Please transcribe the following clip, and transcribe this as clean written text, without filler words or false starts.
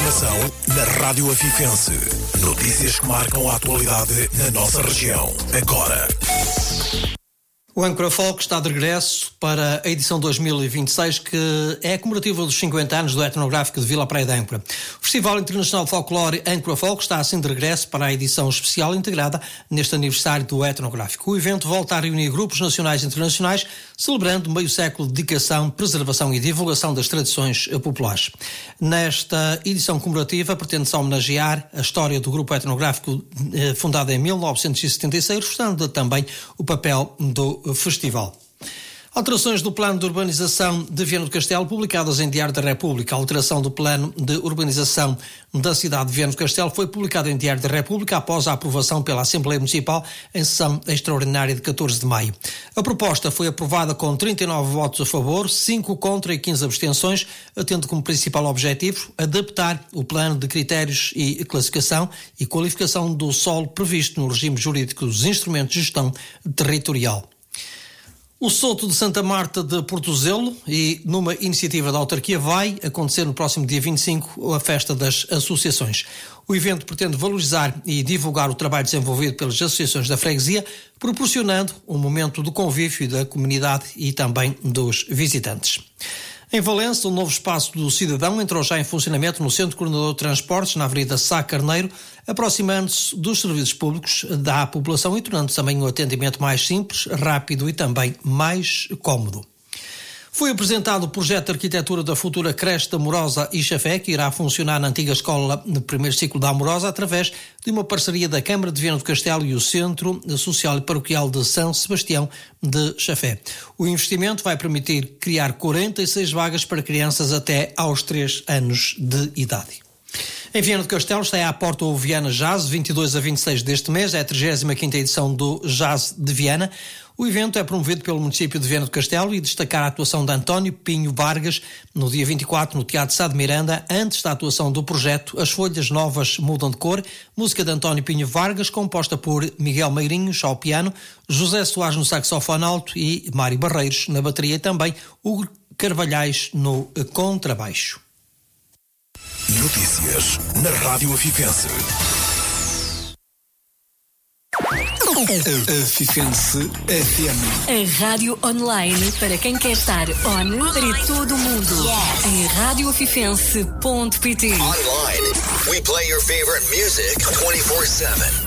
informação na Rádio Afifense. Notícias que marcam a atualidade na nossa região. Agora. O Âncora Folk está de regresso para a edição 2026, que é a comemorativa dos 50 anos do Etnográfico de Vila Praia de Âncora. O Festival Internacional de Folclore Âncora Folk está assim de regresso para a edição especial integrada neste aniversário do Etnográfico. O evento volta a reunir grupos nacionais e internacionais, celebrando meio século de dedicação, preservação e divulgação das tradições populares. Nesta edição comemorativa pretende-se homenagear a história do grupo etnográfico fundado em 1976, reforçando também o papel do festival. Alterações do plano de urbanização de Viana do Castelo, publicadas em Diário da República. A alteração do plano de urbanização da cidade de Viana do Castelo foi publicada em Diário da República após a aprovação pela Assembleia Municipal em sessão extraordinária de 14 de maio. A proposta foi aprovada com 39 votos a favor, 5 contra e 15 abstenções, tendo como principal objetivo adaptar o plano de critérios e classificação e qualificação do solo previsto no regime jurídico dos instrumentos de gestão territorial. O Soto de Santa Marta de Portozelo, e numa iniciativa da autarquia, vai acontecer no próximo dia 25 a festa das associações. O evento pretende valorizar e divulgar o trabalho desenvolvido pelas associações da freguesia, proporcionando um momento de convívio da comunidade e também dos visitantes. Em Valença, o novo espaço do cidadão entrou já em funcionamento no Centro Coordenador de Transportes, na Avenida Sá Carneiro, aproximando-se dos serviços públicos da população e tornando também o atendimento mais simples, rápido e também mais cómodo. Foi apresentado o projeto de arquitetura da futura creche da Amorosa e Chafé, que irá funcionar na antiga escola de primeiro ciclo da Amorosa, através de uma parceria da Câmara de Viana do Castelo e o Centro Social e Paroquial de São Sebastião de Chafé. O investimento vai permitir criar 46 vagas para crianças até aos 3 anos de idade. Em Viana do Castelo está à porta o Viana Jazz, 22 a 26 deste mês, é a 35ª edição do Jazz de Viana. O evento é promovido pelo município de Viana do Castelo e destacar a atuação de António Pinho Vargas no dia 24 no Teatro Sá de Miranda, antes da atuação do projeto As Folhas Novas Mudam de Cor, música de António Pinho Vargas, composta por Miguel Meirinhos ao piano, José Soares no saxofone alto e Mário Barreiros na bateria e também Hugo Carvalhais no contrabaixo. Notícias na Rádio Afifense. Afifense FM. A rádio online para quem quer estar on para todo o mundo. Em radioafifense.pt. Online, we play your favorite music 24/7.